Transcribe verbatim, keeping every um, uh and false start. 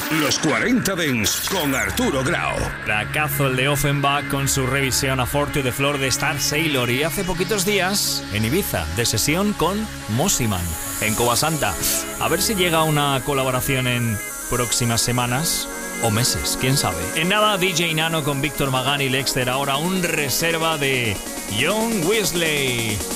Los cuarenta Dance con Arturo Grau. Fracazo el de Offenbach con su revisión a Forte de Flor de Star Sailor, y hace poquitos días en Ibiza de sesión con Mosiman en Covasanta. A ver si llega una colaboración en próximas semanas o meses, quién sabe. En nada, D J Nano con Víctor Magán y Lexter. Ahora un reserva de John Wesley.